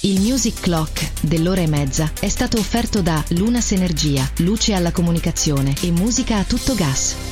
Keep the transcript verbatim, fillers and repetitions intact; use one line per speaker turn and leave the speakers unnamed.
Il Music Clock dell'ora e mezza è stato offerto da Lunas Energia, luce alla comunicazione e musica a tutto gas.